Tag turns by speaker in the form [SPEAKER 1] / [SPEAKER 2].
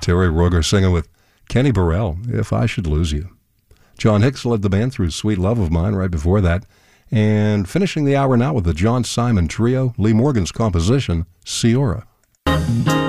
[SPEAKER 1] Terry Roger singing with Kenny Burrell, If I Should Lose You. John Hicks led the band through Sweet Love of Mine right before that. And finishing the hour now with the John Simon Trio, Lee Morgan's composition, Ciora.